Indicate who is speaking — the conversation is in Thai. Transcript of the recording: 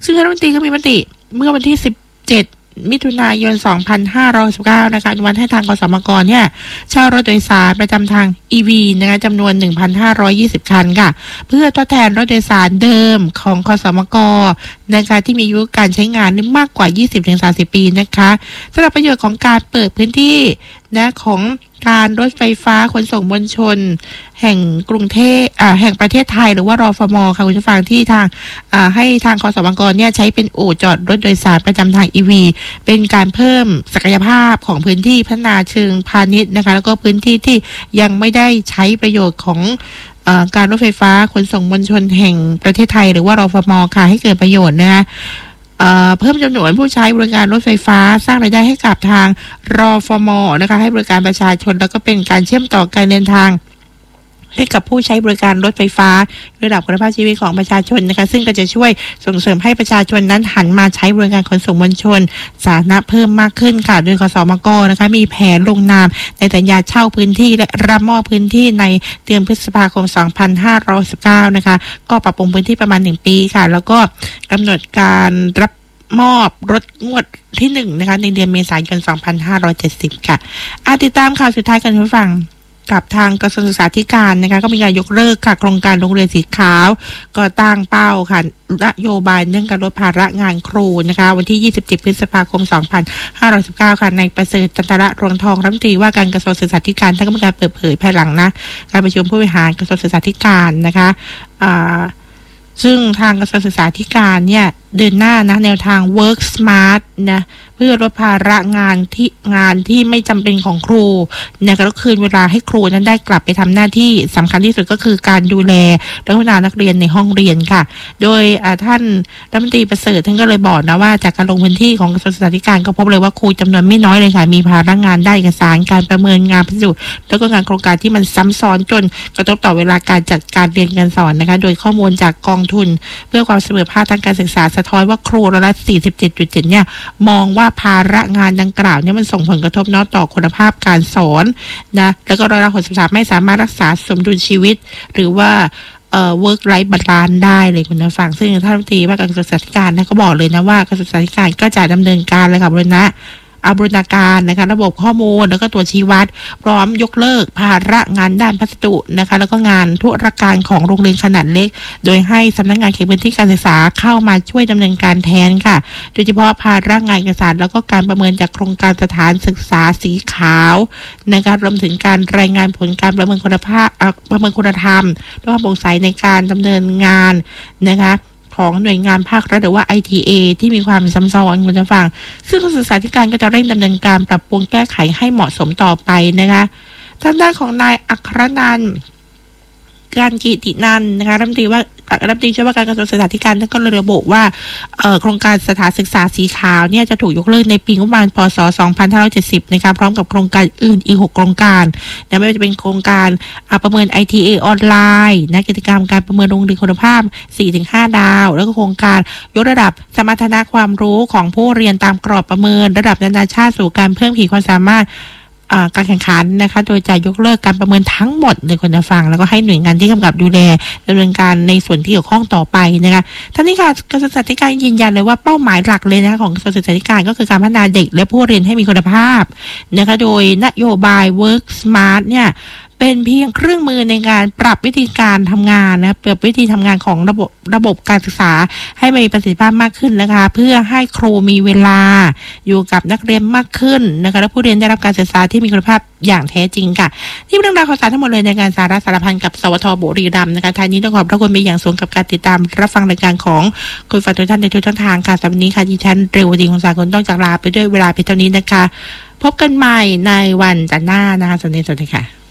Speaker 1: ซึ่งคณะรัฐมนตรีก็มีมติเมื่อวันที่17มิถุนายน2519นะคะอนุมัติให้ทางกสมกเนี่ยเช่ารถโดยสารประจำทาง EV นะคะจำนวน 1,520 คันค่ะเพื่อทดแทนรถโดยสารเดิมของกสมกนะคะที่มีอายุการใช้งานมากกว่า 20-30 ปีนะคะสำหรับประโยชน์ของการเปิดพื้นที่นะของการรถไฟฟ้าขนส่งมวลชนแห่งกรุงเทพแห่งประเทศไทยหรือว่ารฟม.ค่ะคุณผู้ฟังที่ทางให้ทางกสมกเนี่ยใช้เป็นอู่จอดรถโดยสารประจำทาง EV เป็นการเพิ่มศักยภาพของพื้นที่พัฒนาเชิงพาณิชย์นะคะแล้วก็พื้นที่ที่ยังไม่ได้ใช้ประโยชน์ของการรถไฟฟ้าขนส่งมวลชนแห่งประเทศไทยหรือว่ารฟม.ค่ะให้เกิดประโยชน์นะคะเพิ่มจำนวนผู้ใช้บริการรถไฟฟ้าสร้างรายได้ให้กับทางรฟม.นะคะให้บริการประชาชนแล้วก็เป็นการเชื่อมต่อการเดินทางให้กับผู้ใช้บริการรถไฟฟ้าระดับคุณภาพชีวิตของประชาชนนะคะซึ่งก็จะช่วยส่งเสริมให้ประชาชนนั้นหันมาใช้บริการขนส่งมวลชนสาธารณะเพิ่มมากขึ้นค่ะโดยกสมกนะคะมีแผนลงนามในสัญญาเช่าพื้นที่และรับมอบพื้นที่ในเดือนพฤษภาคม2519นะคะก็ปรับปรุงพื้นที่ประมาณ1ปีค่ะแล้วก็กำหนดการรับมอบรถงวดที่1นะคะในเดือนเมษายน2570ค่ะติดตามข่าวสุดท้ายกันผู้ฟังกับทางกระทรวงศึกษาธิการนะคะก็มีการยกเลิกค่ะโครงการโรงเรียนสีขาวก็ตั้งเป้าค่ะนโยบายเรื่องการลดภาระงานครูนะคะวันที่27พฤษภาคม2519ค่ะในประเสริฐจันทระรวงทองรัฐมนตรีว่าการกระทรวงศึกษาธิการท่านก็มีการเปิดเผยภายหลังนะการประชุมผู้บริหารกระทรวงศึกษาธิการนะคะซึ่งทางกระทรวงศึกษาธิการเนี่ยเดินหน้านะแนวทาง work smart นะเพื่อลดภาระงานที่ไม่จำเป็นของครูเนี่ยก็คืนเวลาให้ครูนั้นได้กลับไปทำหน้าที่สำคัญที่สุดก็คือการดูแลและพัฒนานักเรียนในห้องเรียนค่ะโดยท่านรัฐมนตรีประเสริฐท่านก็เลยบอกนะว่าจากการลงพื้นที่ของกระทรวงศึกษาธิการก็พบเลยว่าครูจำนวนไม่น้อยเลยค่ะมีภาระงานได้เอกสารการประเมินงานพิสูจน์แล้วก็งานโครงการที่มันซ้ำซ้อนจนกระทบต่อเวลาการจัดการเรียนการสอนนะคะโดยข้อมูลจากกองทุนเพื่อความเสมอภาคทางการศึกษาสะท้อนว่าครูร้อยละ 47.7 เนี่ยมองว่าภาระงานดังกล่าวเนี่ยมันส่งผลกระทบต่อคุณภาพการสอนนะแล้วก็ร้อยละ 63 ไม่สามารถรักษาสมดุลชีวิตหรือว่าwork life balance ได้เลยคุณผู้ฟังซึ่งท่านรัฐมนตรีว่าการกระทรวงศึกษาธิการนะก็บอกเลยนะว่ากระทรวงศึกษาธิการก็จะดำเนินการเลยค่ะบูรณาการนะคะระบบข้อมูลแล้วก็ตัวชี้วัดพร้อมยกเลิกภาระงานด้านพัสดุนะคะแล้วก็งานธุรการของโรงเรียนขนาดเล็กโดยให้สำนักงานเขตพื้นที่การศึกษาเข้ามาช่วยดำเนินการแทนค่ะโดยเฉพาะภาระงานเอกสารแล้วก็การประเมินจากโครงการสถานศึกษาสีขาวนะคะรวมถึงการรายงานผลการประเมินคุณภาพประเมินคุณธรรมและความโปร่งใสในการดำเนินงานนะคะของหน่วยงานภาครัฐหรือว่า ITA ที่มีความซ้ำซ้อนคุณผู้ฟังซึ่งกระทรวงศึกษาธิการก็จะเร่งดำเนินการปรับปรุงแก้ไขให้เหมาะสมต่อไปนะคะทางด้านของนายอัครนันท์การกิตินันท์นะคะรัฐมนตรีช่วยว่าการกระทรวงศึกษาธิการท่านก็เลยระบุว่าโครงการสถานศึกษาสีขาวเนี่ยจะถูกยกเลิกในปีงบประมาณพ.ศ. 2570นะคะพร้อมกับโครงการอื่นอีก6โครงการนะไม่ว่าจะเป็นโครงการประเมิน ITA ออนไลน์นะกิจกรรมการประเมินโรงเรียนคุณภาพ 4-5 ดาวแล้วก็โครงการยกระดับสมรรถนะความรู้ของผู้เรียนตามกรอบประเมินระดับนานาชาติสู่การเพิ่มขีดความสามารถการแข่งขันนะคะโดยจะยกเลิกการประเมินทั้งหมดเลยคุณผู้ฟังแล้วก็ให้หน่วยงานที่กำกับดูแลดำเนินการในส่วนที่เกี่ยวข้องต่อไปนะคะท่านนี้ค่ะกระทรวงศึกษาธิการยืนยันเลยว่าเป้าหมายหลักเลยนะคะของกระทรวงศึกษาธิการก็คือการพัฒนาเด็กและผู้เรียนให้มีคุณภาพนะคะโดยนโยบาย Work Smart เนี่ยเป็นเพียงเครื่องมือในการปรับวิธีการทำงานนะปรับวิธีทำงานของระบบการศึกษาให้มีประสิทธิภาพมากขึ้นนะคะเพื่อให้ครูมีเวลาอยู่กับนักเรียนมากขึ้นนะคะและผู้เรียนได้รับการศึกษาที่มีคุณภาพอย่างแท้จริงค่ะที่เรื่องราวข่าวสารทั้งหมดเลยในการสาระสารพันกับสวท.บุรีรัมย์นะคะท้ายนี้ต้องขอบพระคุณเป็นอย่างสูงกับการติดตามรับฟังรายการของคุณฟังทุกท่านในทุกช่องทางค่ะสำหรับวันนี้ค่ะดิฉันเรวดีของสากลต้องจากลาไปด้วยเวลาเพียงเท่านี้นะคะพบกันใหม่ในวันจันทร์หน้านะคะสวัสดีค่ะ